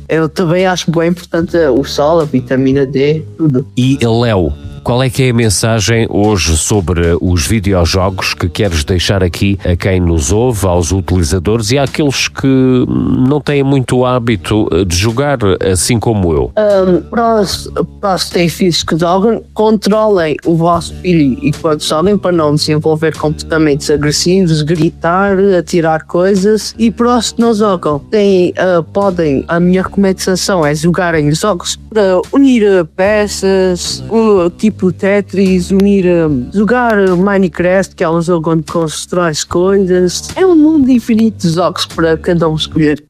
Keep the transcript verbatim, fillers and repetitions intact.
eu também acho bem importante o sol, a vitamina D, tudo. E Léo, qual é que é a mensagem hoje sobre os videojogos que queres deixar aqui a quem nos ouve, aos utilizadores e àqueles que não têm muito hábito de jogar, assim como eu? Um, para, os, para os que têm filhos que jogam, controlem o vosso filho e quando jogam para não desenvolver comportamentos agressivos, gritar, atirar coisas. E para os que não jogam, têm, uh, podem, a minha recomendação é jogarem jogos para unir uh, peças, uh, tipo Tetris, unir, um, jogar Minecraft, que é um jogo onde constróis coisas. É um mundo infinito de jogos para cada um escolher.